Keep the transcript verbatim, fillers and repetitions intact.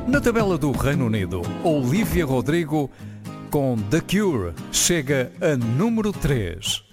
Na tabela do Reino Unido, Olivia Rodrigo com The Cure chega a número três.